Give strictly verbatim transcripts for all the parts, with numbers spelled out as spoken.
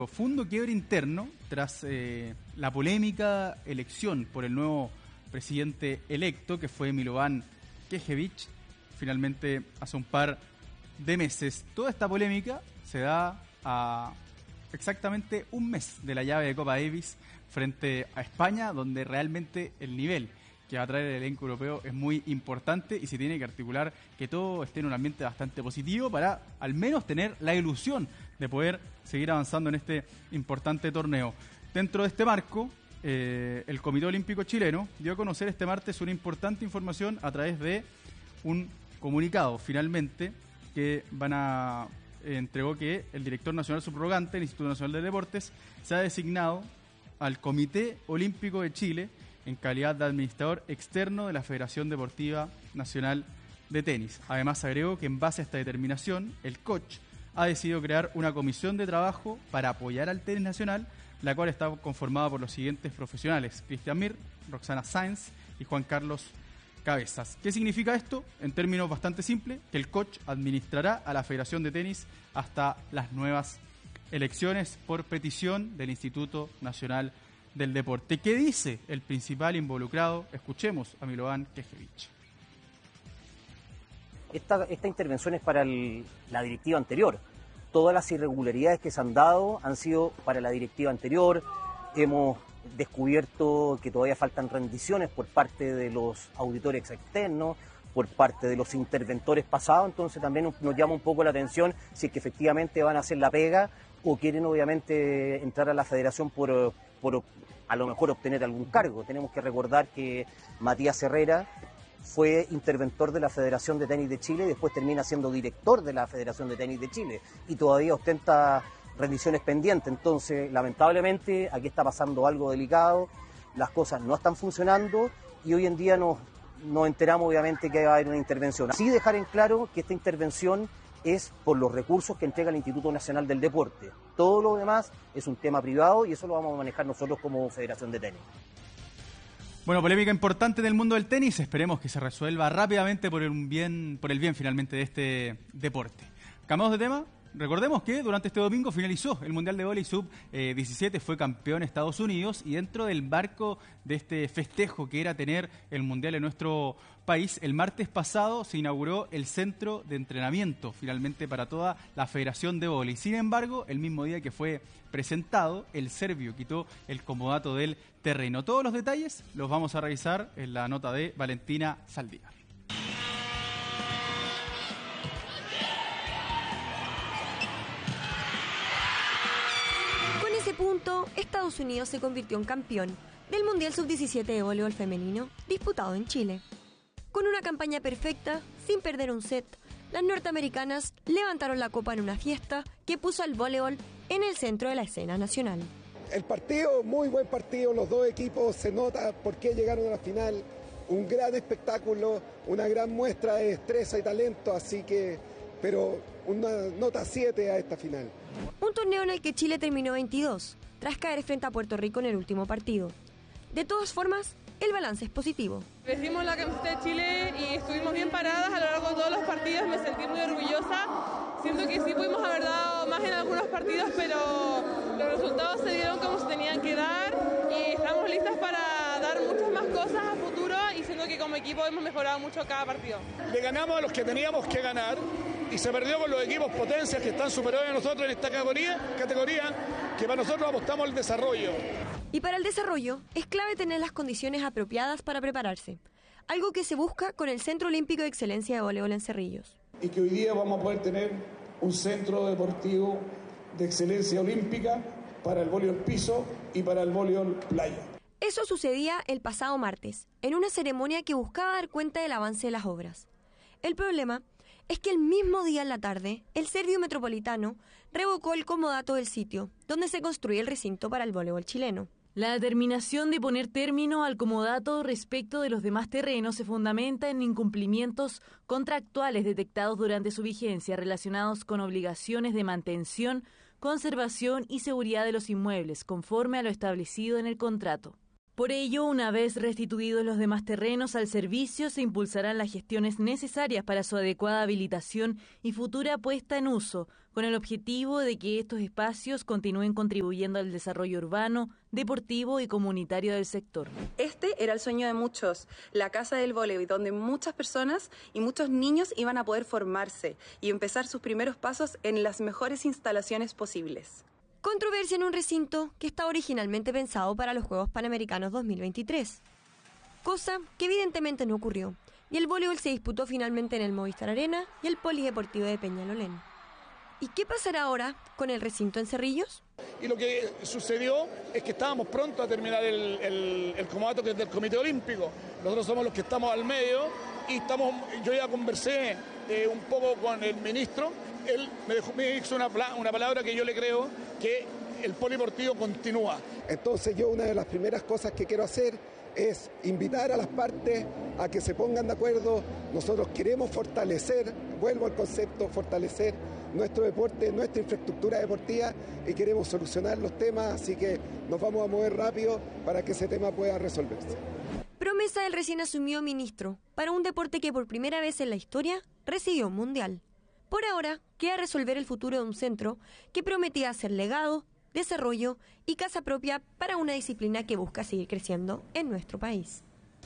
Profundo quiebre interno tras eh, la polémica elección por el nuevo presidente electo, que fue Milovan Knežević, finalmente hace un par de meses. Toda esta polémica se da a exactamente un mes de la llave de Copa Davis frente a España, donde realmente el nivel que va a traer el elenco europeo es muy importante y se tiene que articular que todo esté en un ambiente bastante positivo para al menos tener la ilusión de poder seguir avanzando en este importante torneo. Dentro de este marco, eh, el Comité Olímpico Chileno dio a conocer este martes una importante información a través de un comunicado, finalmente, que van a eh, entregó que el director nacional subrogante del Instituto Nacional de Deportes se ha designado al Comité Olímpico de Chile en calidad de administrador externo de la Federación Deportiva Nacional de Tenis. Además, agregó que en base a esta determinación, el C O C ha decidido crear una comisión de trabajo para apoyar al tenis nacional, la cual está conformada por los siguientes profesionales: Cristian Mir, Roxana Sáenz y Juan Carlos Cabezas. ¿Qué significa esto? En términos bastante simples, que el C O C administrará a la Federación de Tenis hasta las nuevas elecciones por petición del Instituto Nacional del Deporte. ¿Qué dice el principal involucrado? Escuchemos a Milovan Knežević. Esta, esta intervención es para el, la directiva anterior. Todas las irregularidades que se han dado han sido para la directiva anterior. Hemos descubierto que todavía faltan rendiciones por parte de los auditores externos, por parte de los interventores pasados, entonces también nos llama un poco la atención si es que efectivamente van a hacer la pega o quieren obviamente entrar a la federación por, por a lo mejor obtener algún cargo. Tenemos que recordar que Matías Herrera fue interventor de la Federación de Tenis de Chile y después termina siendo director de la Federación de Tenis de Chile y todavía ostenta rendiciones pendientes. Entonces, lamentablemente, aquí está pasando algo delicado, las cosas no están funcionando y hoy en día nos, nos enteramos obviamente que va a haber una intervención. Sí dejar en claro que esta intervención es por los recursos que entrega el Instituto Nacional del Deporte. Todo lo demás es un tema privado y eso lo vamos a manejar nosotros como Federación de Tenis. Bueno, polémica importante en el mundo del tenis. Esperemos que se resuelva rápidamente por el bien, por el bien finalmente de este deporte. Cambiamos de tema. Recordemos que durante este domingo finalizó el Mundial de Vóley sub diecisiete, fue campeón Estados Unidos y dentro del marco de este festejo que era tener el Mundial en nuestro país, el martes pasado se inauguró el centro de entrenamiento finalmente para toda la Federación de Vóley. Sin embargo, el mismo día que fue presentado, el serbio quitó el comodato del terreno. Todos los detalles los vamos a revisar en la nota de Valentina Saldívar. Punto, Estados Unidos se convirtió en campeón del Mundial sub diecisiete de voleibol femenino disputado en Chile. Con una campaña perfecta, sin perder un set, las norteamericanas levantaron la copa en una fiesta que puso al voleibol en el centro de la escena nacional. El partido, muy buen partido, los dos equipos, se nota por qué llegaron a la final, un gran espectáculo, una gran muestra de destreza y talento, así que, pero una nota siete a esta final. Un torneo en el que Chile terminó veintidós, tras caer frente a Puerto Rico en el último partido. De todas formas, el balance es positivo. Vestimos la camiseta de Chile y estuvimos bien paradas a lo largo de todos los partidos, me sentí muy orgullosa. Siento que sí pudimos haber dado más en algunos partidos, pero los resultados se dieron como se tenían que dar y estamos listas para dar muchas más cosas a futuro y siento que como equipo hemos mejorado mucho cada partido. Le ganamos a los que teníamos que ganar y se perdió con los equipos potencias que están superiores a nosotros en esta categoría, categoría que para nosotros apostamos al desarrollo. Y para el desarrollo es clave tener las condiciones apropiadas para prepararse, algo que se busca con el Centro Olímpico de Excelencia de Voleibol en Cerrillos. Y que hoy día vamos a poder tener un centro deportivo de excelencia olímpica para el voleibol piso y para el voleibol playa. Eso sucedía el pasado martes, en una ceremonia que buscaba dar cuenta del avance de las obras. El problema es que el mismo día en la tarde, el Servio Metropolitano revocó el comodato del sitio donde se construye el recinto para el voleibol chileno. La determinación de poner término al comodato respecto de los demás terrenos se fundamenta en incumplimientos contractuales detectados durante su vigencia relacionados con obligaciones de mantención, conservación y seguridad de los inmuebles, conforme a lo establecido en el contrato. Por ello, una vez restituidos los demás terrenos al servicio, se impulsarán las gestiones necesarias para su adecuada habilitación y futura puesta en uso, con el objetivo de que estos espacios continúen contribuyendo al desarrollo urbano, deportivo y comunitario del sector. Este era el sueño de muchos, la Casa del Voleibol, donde muchas personas y muchos niños iban a poder formarse y empezar sus primeros pasos en las mejores instalaciones posibles. Controversia en un recinto que está originalmente pensado para los Juegos Panamericanos dos mil veintitrés, cosa que evidentemente no ocurrió, y el voleibol se disputó finalmente en el Movistar Arena y el Polideportivo de Peñalolén. ¿Y qué pasará ahora con el recinto en Cerrillos? Y lo que sucedió es que estábamos pronto a terminar el, el, el comodato que es del Comité Olímpico. Nosotros somos los que estamos al medio y estamos, yo ya conversé eh, un poco con el ministro. Él me, dejó, me hizo una, una palabra que yo le creo, que el polideportivo continúa. Entonces yo una de las primeras cosas que quiero hacer es invitar a las partes a que se pongan de acuerdo. Nosotros queremos fortalecer, vuelvo al concepto, fortalecer nuestro deporte, nuestra infraestructura deportiva y queremos solucionar los temas, así que nos vamos a mover rápido para que ese tema pueda resolverse. Promesa del recién asumido ministro para un deporte que por primera vez en la historia recibió un mundial. Por ahora, queda resolver el futuro de un centro que prometía ser legado, desarrollo y casa propia para una disciplina que busca seguir creciendo en nuestro país.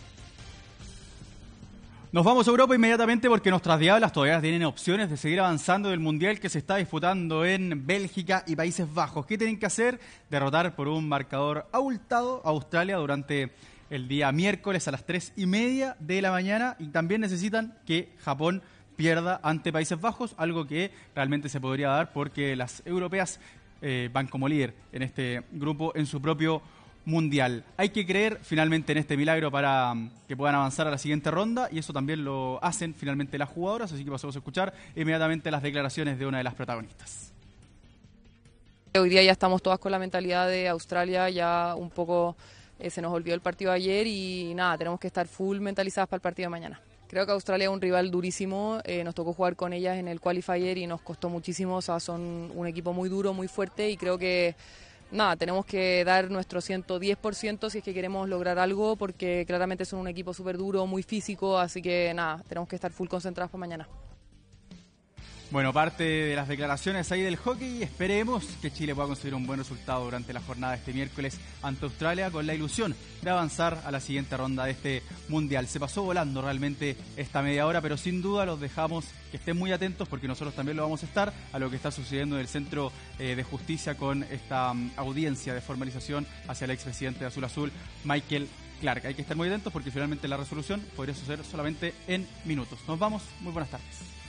Nos vamos a Europa inmediatamente porque nuestras diablas todavía tienen opciones de seguir avanzando del Mundial que se está disputando en Bélgica y Países Bajos. ¿Qué tienen que hacer? Derrotar por un marcador abultado a Australia durante el día miércoles a las tres y media de la mañana, y también necesitan que Japón pierda ante Países Bajos, algo que realmente se podría dar porque las europeas eh, van como líder en este grupo en su propio mundial. Hay que creer finalmente en este milagro para um, que puedan avanzar a la siguiente ronda, y eso también lo hacen finalmente las jugadoras, así que pasamos a escuchar inmediatamente las declaraciones de una de las protagonistas. Hoy día ya estamos todas con la mentalidad de Australia, ya un poco eh, se nos olvidó el partido de ayer y nada, tenemos que estar full mentalizadas para el partido de mañana. Creo que Australia es un rival durísimo, eh, nos tocó jugar con ellas en el qualifier y nos costó muchísimo, o sea, son un equipo muy duro, muy fuerte, y creo que nada, tenemos que dar nuestro ciento diez por ciento si es que queremos lograr algo, porque claramente son un equipo súper duro, muy físico, así que nada, tenemos que estar full concentrados para mañana. Bueno, parte de las declaraciones ahí del hockey. Esperemos que Chile pueda conseguir un buen resultado durante la jornada de este miércoles ante Australia, con la ilusión de avanzar a la siguiente ronda de este Mundial. Se pasó volando realmente esta media hora, pero sin duda los dejamos que estén muy atentos, porque nosotros también lo vamos a estar, a lo que está sucediendo en el Centro eh, de Justicia con esta um, audiencia de formalización hacia el expresidente de Azul Azul, Michael Clark. Hay que estar muy atentos porque finalmente la resolución podría suceder solamente en minutos. Nos vamos, muy buenas tardes.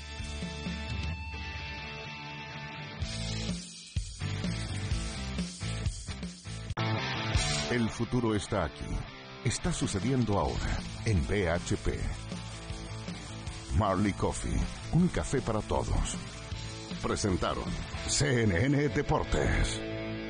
El futuro está aquí. Está sucediendo ahora en B H P. Marley Coffee, un café para todos. Presentaron C N N Deportes.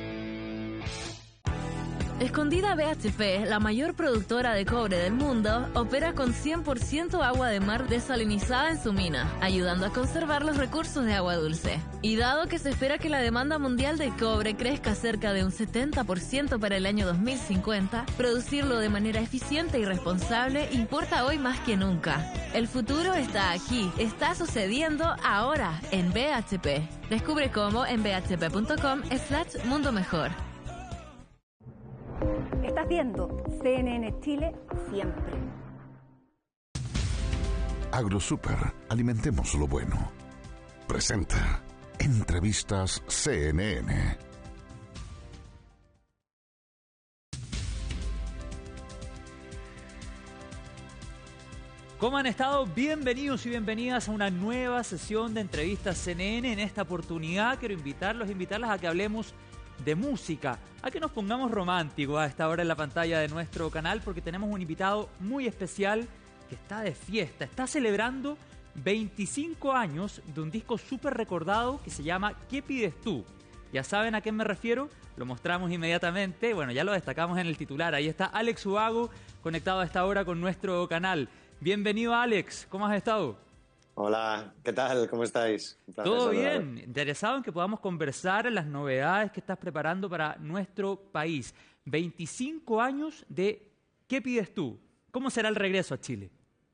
Escondida B H P, la mayor productora de cobre del mundo, opera con cien por ciento agua de mar desalinizada en su mina, ayudando a conservar los recursos de agua dulce. Y dado que se espera que la demanda mundial de cobre crezca cerca de un setenta por ciento para el año dos mil cincuenta, producirlo de manera eficiente y responsable importa hoy más que nunca. El futuro está aquí, está sucediendo ahora en B H P. Descubre cómo en bhp.com slash mundo mejor. Estás viendo C N N Chile siempre. AgroSuper, alimentemos lo bueno. Presenta Entrevistas C N N. ¿Cómo han estado? Bienvenidos y bienvenidas a una nueva sesión de Entrevistas C N N. En esta oportunidad quiero invitarlos, invitarlas a que hablemos de música, a que nos pongamos románticos a esta hora en la pantalla de nuestro canal, porque tenemos un invitado muy especial que está de fiesta, está celebrando veinticinco años de un disco súper recordado que se llama ¿Qué pides tú? Ya saben a qué me refiero, lo mostramos inmediatamente, bueno, ya lo destacamos en el titular, ahí está Alex Ubago conectado a esta hora con nuestro canal. Bienvenido, Alex, ¿cómo has estado? Hola, ¿qué tal? ¿Cómo estáis? Un placer Todo saludaros. bien, interesado en que podamos conversar en las novedades que estás preparando para nuestro país. veinticinco años de ¿Qué pides tú? ¿Cómo será el regreso a Chile?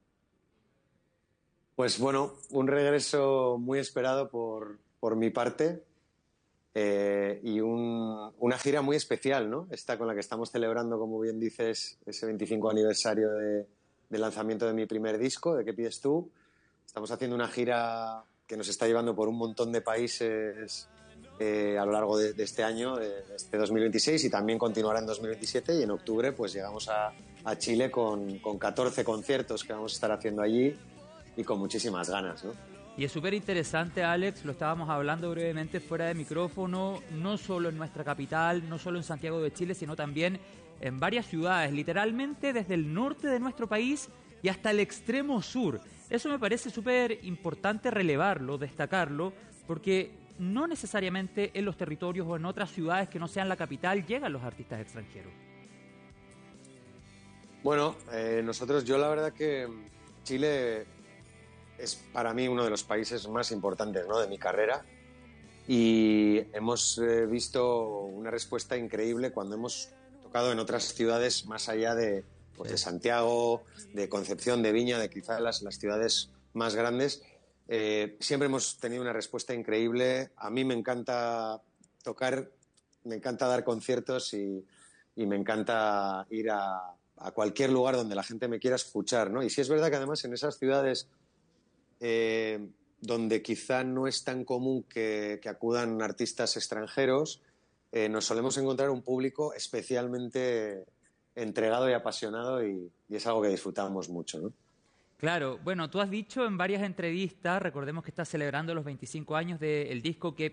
Pues bueno, un regreso muy esperado por, por mi parte eh, y un- una gira muy especial, ¿no? Esta con la que estamos celebrando, como bien dices, ese veinticinco aniversario de, del lanzamiento de mi primer disco, de ¿Qué pides tú? Estamos haciendo una gira que nos está llevando por un montón de países eh, a lo largo de, de este año, de, de este dos mil veintiséis, y también continuará en dos mil veintisiete, y en octubre pues llegamos a, a Chile con, con catorce conciertos que vamos a estar haciendo allí y con muchísimas ganas, ¿no? Y es súper interesante, Alex, lo estábamos hablando brevemente fuera de micrófono, no solo en nuestra capital, no solo en Santiago de Chile, sino también en varias ciudades, literalmente desde el norte de nuestro país y hasta el extremo sur. Eso me parece súper importante relevarlo, destacarlo, porque no necesariamente en los territorios o en otras ciudades que no sean la capital llegan los artistas extranjeros. Bueno, eh, nosotros, yo la verdad que Chile es para mí uno de los países más importantes, ¿no?, de mi carrera, y hemos eh, visto una respuesta increíble cuando hemos tocado en otras ciudades más allá de, pues, de Santiago, de Concepción, de Viña, de quizás las, las ciudades más grandes. Eh, siempre hemos tenido una respuesta increíble. A mí me encanta tocar, me encanta dar conciertos y, y me encanta ir a, a cualquier lugar donde la gente me quiera escuchar, ¿no? Y sí es verdad que además en esas ciudades eh, donde quizá no es tan común que, que acudan artistas extranjeros, eh, nos solemos encontrar un público especialmente entregado y apasionado, y, y es algo que disfrutamos mucho, ¿no? Claro, bueno, tú has dicho en varias entrevistas, recordemos que estás celebrando los veinticinco años del disco que